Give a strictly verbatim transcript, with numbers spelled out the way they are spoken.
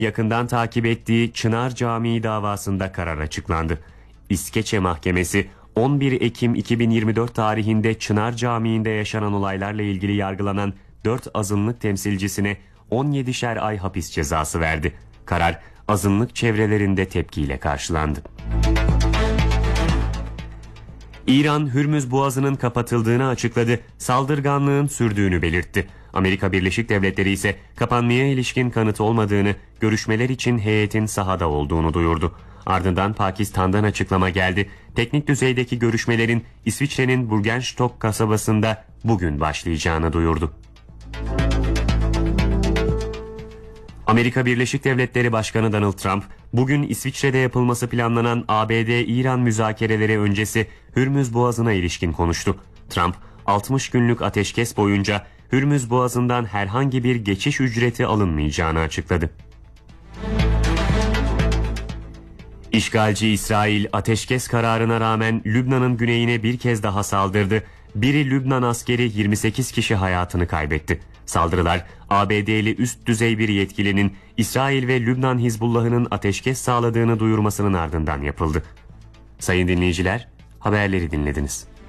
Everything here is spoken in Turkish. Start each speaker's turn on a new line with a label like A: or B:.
A: yakından takip ettiği Çınar Camii davasında karar açıklandı. İskeçe Mahkemesi on bir Ekim iki bin yirmi dört tarihinde Çınar Camii'nde yaşanan olaylarla ilgili yargılanan dört azınlık temsilcisine on yedişer ay hapis cezası verdi. Karar azınlık çevrelerinde tepkiyle karşılandı. İran, Hürmüz Boğazı'nın kapatıldığını açıkladı, saldırganlığın sürdüğünü belirtti. Amerika Birleşik Devletleri ise kapanmaya ilişkin kanıt olmadığını, görüşmeler için heyetin sahada olduğunu duyurdu. Ardından Pakistan'dan açıklama geldi. Teknik düzeydeki görüşmelerin İsviçre'nin Burgenstock kasabasında bugün başlayacağını duyurdu. Amerika Birleşik Devletleri Başkanı Donald Trump, bugün İsviçre'de yapılması planlanan A B D-İran müzakereleri öncesi Hürmüz Boğazı'na ilişkin konuştu. Trump, altmış günlük ateşkes boyunca Hürmüz Boğazı'ndan herhangi bir geçiş ücreti alınmayacağını açıkladı. İşgalci İsrail, ateşkes kararına rağmen Lübnan'ın güneyine bir kez daha saldırdı. Biri Lübnan askeri, yirmi sekiz kişi hayatını kaybetti. Saldırılar A B D'li üst düzey bir yetkilinin İsrail ve Lübnan Hizbullah'ının ateşkes sağladığını duyurmasının ardından yapıldı. Sayın dinleyiciler, haberleri dinlediniz.